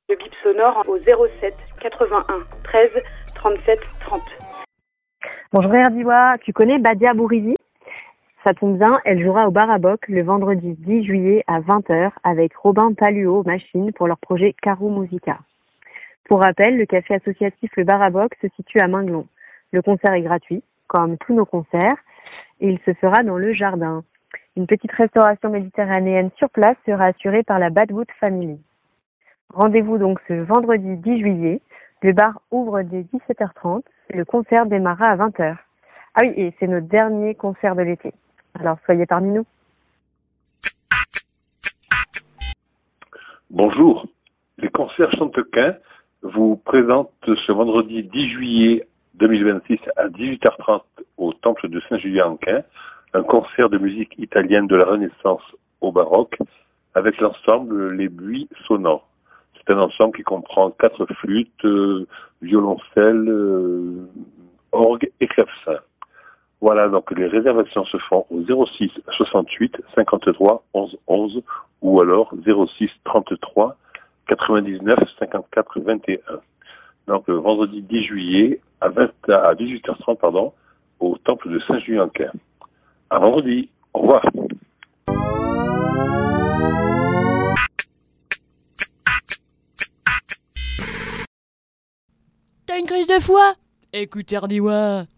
Le bip sonore au 07 81 13 37 30. Bonjour Erdiwa, tu connais Badia Bourizi? Ça tombe bien, elle jouera au Baraboc le vendredi 10 juillet à 20h avec Robin Paluot Machine pour leur projet Caro Musica. Pour rappel, le café associatif Le Baraboc se situe à Minglon. Le concert est gratuit, comme tous nos concerts, et il se fera dans le jardin. Une petite restauration méditerranéenne sur place sera assurée par la Badwood Family. Rendez-vous donc ce vendredi 10 juillet. Le bar ouvre dès 17h30 et le concert démarrera à 20h. Ah oui, et c'est notre dernier concert de l'été. Alors soyez parmi nous. Bonjour, les concerts Chantequin vous présentent ce vendredi 10 juillet 2026 à 18h30 au Temple de Saint-Julien-en-Quin un concert de musique italienne de la Renaissance au baroque avec l'ensemble Les Buis Sonnants. C'est un ensemble qui comprend 4 flûtes, violoncelle, orgue et clavecin. Voilà, donc les réservations se font au 06 68 53 11 11 ou alors 06 33 99 54 21. Donc le vendredi 10 juillet à 18h30 au Temple de Saint-Julien-en-Quin. À vendredi. Au revoir. T'as une crise de foie? Écoute Erdiwa.